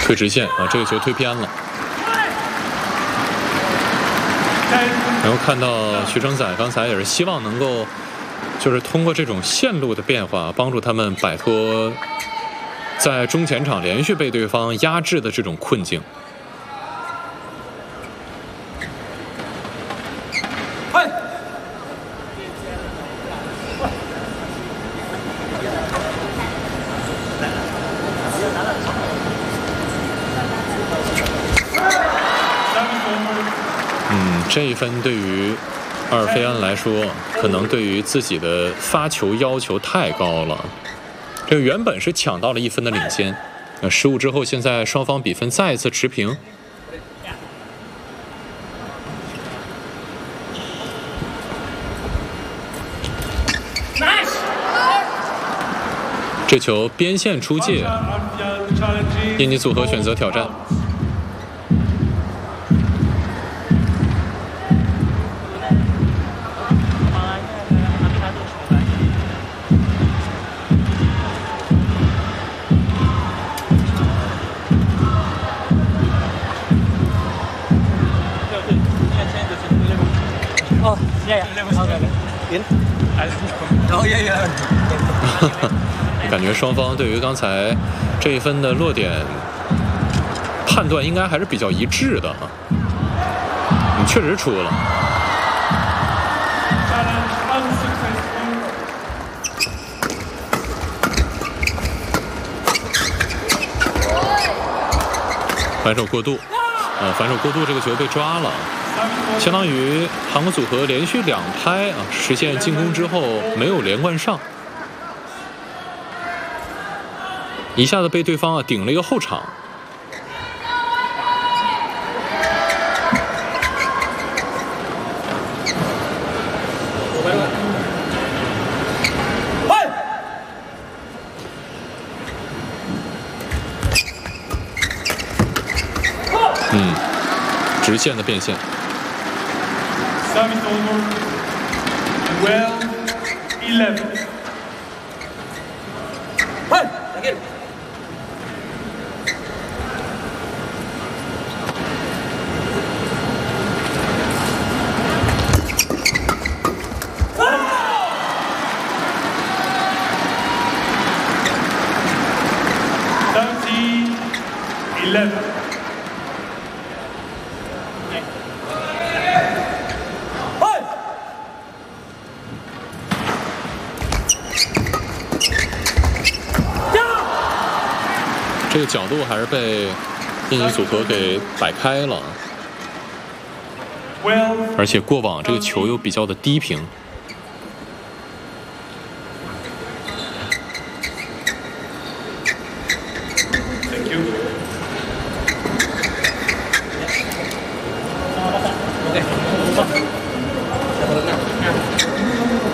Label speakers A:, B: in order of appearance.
A: 推直线啊，这个球推偏了。然后看到徐成宰刚才也是希望能够，就是通过这种线路的变化，帮助他们摆脱在中前场连续被对方压制的这种困境。这一分对于阿尔费安来说，可能对于自己的发球要求太高了。这个原本是抢到了1分的领先，失误之后，现在双方比分再一次持平。这球边线出界，印尼组合选择挑战。感觉双方对于刚才这一分的落点判断应该还是比较一致的啊。确实出了。反手过度，反手过度，这个球被抓了。相当于韩国组合连续2拍实现进攻之后没有连贯上，一下子被对方顶了一个后场。直线的变现。
B: Service over 12-11.
C: Again.
A: 这个角度还是被印尼组合给摆开了，而且过往这个球又比较的低平。